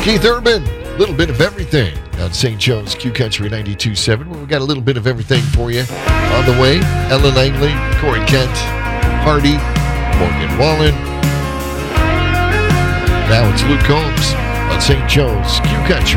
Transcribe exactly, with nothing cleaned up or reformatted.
Keith Urban, a little bit of everything on Saint Joe's Q Country ninety-two point seven. Well, we've got a little bit of everything for you on the way. Ellen Langley, Corey Kent, Hardy, Morgan Wallen. Now it's Luke Combs on Saint Joe's Q Country.